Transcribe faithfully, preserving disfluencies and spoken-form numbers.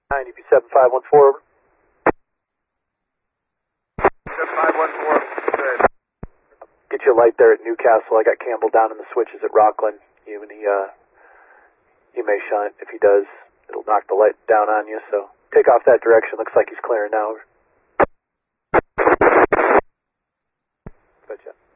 nine, E P seven five one four. seven five one four, good. Get you a light there at Newcastle. I got Campbell down in the switches at Rockland. Even he, uh, he may shine. If he does, it'll knock the light down on you, so take off that direction. Looks like he's clearing now. Gotcha.